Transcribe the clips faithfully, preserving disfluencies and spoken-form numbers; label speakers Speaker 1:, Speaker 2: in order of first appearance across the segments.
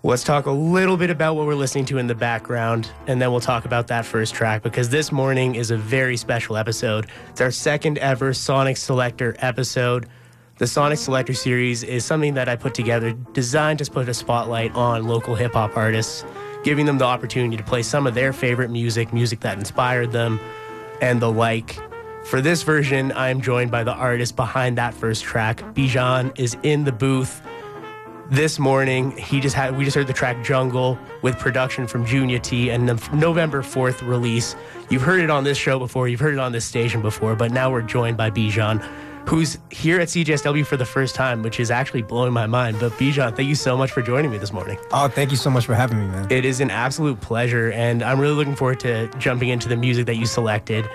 Speaker 1: Let's talk a little bit about what we're listening to in the background, and then we'll talk about that first track, because this morning is a very special episode. It's our second ever Sonic Selector episode. The Sonic Selector series is something that I put together designed to put a spotlight on local hip-hop artists, giving them the opportunity to play some of their favorite music, music that inspired them, and the like. For this version, I am joined by the artist behind that first track. Bijan is in the booth this morning. He just had we just heard the track Jungle with production from Junior T and the November fourth release. You've heard it on this show before, you've heard it on this station before, but now we're joined by Bijan, who's here at C J S W for the first time, which is actually blowing my mind. But Bijan, thank you so much for joining me this morning.
Speaker 2: Oh, thank you so much for having me, man.
Speaker 1: It is an absolute pleasure, and I'm really looking forward to jumping into the music that you selected.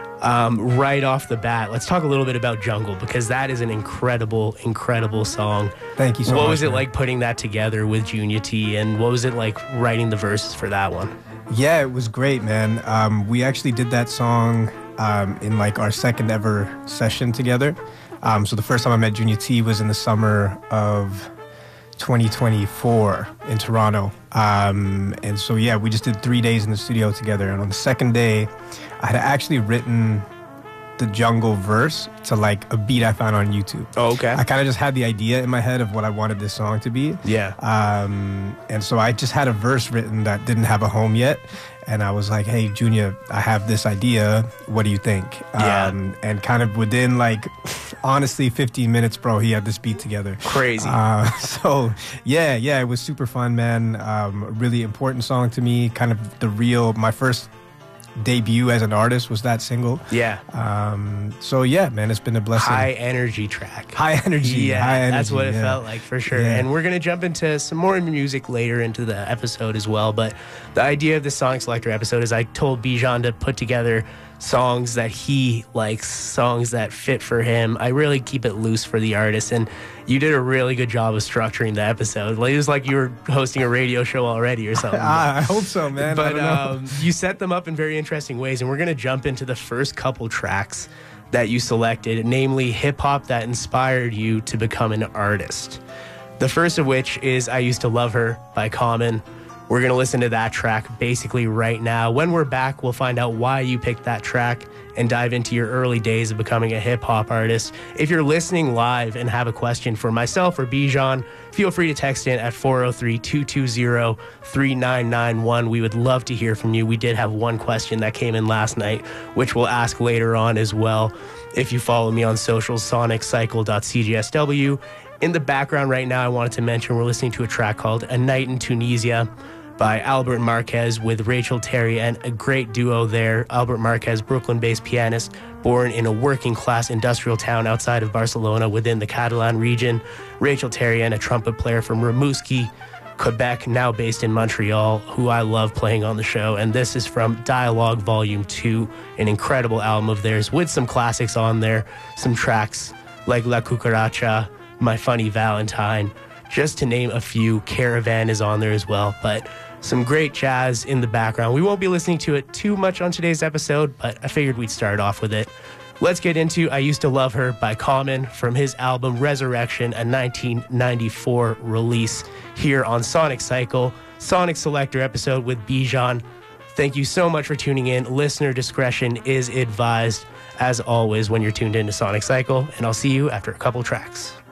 Speaker 1: Um, right off the bat, let's talk a little bit about Jungle, because that is an incredible, incredible song.
Speaker 2: Thank you so much.
Speaker 1: What was it
Speaker 2: man.
Speaker 1: like putting that together with Junior T, and what was it like writing the verses for that one?
Speaker 2: Yeah, it was great, man. Um, we actually did that song um, in like our second ever session together. Um, so the first time I met Junior T was in the summer of twenty twenty-four in Toronto. Um, and so, yeah, we just did three days in the studio together. And on the second day, I had actually written the Jungle verse to like a beat I found on YouTube.
Speaker 1: Oh, okay.
Speaker 2: I kind of just had the idea in my head of what I wanted this song to be.
Speaker 1: Yeah.
Speaker 2: Um, and so I just had a verse written that didn't have a home yet. And I was like, hey, Junior, I have this idea. What do you think?
Speaker 1: Yeah.
Speaker 2: Um, and kind of within like, honestly, fifteen minutes, bro, he had this beat together.
Speaker 1: Crazy.
Speaker 2: Uh, so, yeah, yeah, it was super fun, man. Um, a really important song to me. Kind of the real, my first debut as an artist was that single.
Speaker 1: Yeah.
Speaker 2: Um, so, yeah, man, it's been a blessing.
Speaker 1: High energy track.
Speaker 2: High energy.
Speaker 1: Yeah,
Speaker 2: high energy,
Speaker 1: that's what it
Speaker 2: yeah.
Speaker 1: felt like for sure.
Speaker 2: Yeah.
Speaker 1: And we're going to jump into some more music later into the episode as well. But the idea of this Sonic Selector episode is I told Bijan to put together songs that he likes, songs that fit for him. I really keep it loose for the artist, and you did a really good job of structuring the episode. Like, it was like you were hosting a radio show already or something.
Speaker 2: I hope so, man.
Speaker 1: But
Speaker 2: I don't know.
Speaker 1: um, you set them up in very interesting ways, and we're going to jump into the first couple tracks that you selected, namely hip-hop that inspired you to become an artist. The first of which is I Used to Love Her by Common. We're going to listen to that track basically right now. When we're back, we'll find out why you picked that track and dive into your early days of becoming a hip-hop artist. If you're listening live and have a question for myself or Bijan, feel free to text in at four oh three, two two zero, three nine nine one. We would love to hear from you. We did have one question that came in last night, which we'll ask later on as well. If you follow me on socials, sonic cycle dot c j s w. In the background right now, I wanted to mention we're listening to a track called A Night in Tunisia by Albert Marquez with Rachel Terry, and a great duo there. Albert Marquez, Brooklyn-based pianist, born in a working-class industrial town outside of Barcelona within the Catalan region. Rachel Terry, a trumpet player from Rimouski, Quebec, now based in Montreal, who I love playing on the show. And this is from Dialogue Volume two, an incredible album of theirs with some classics on there, some tracks like La Cucaracha, My Funny Valentine, just to name a few. Caravan is on there as well, but some great jazz in the background. We won't be listening to it too much on today's episode, but I figured we'd start off with it. Let's get into I Used to Love Her by Common from his album Resurrection, a nineteen ninety-four release here on Sonic Cycle, Sonic Selector episode with Bijan. Thank you so much for tuning in. Listener discretion is advised, as always, when you're tuned into Sonic Cycle, and I'll see you after a couple tracks.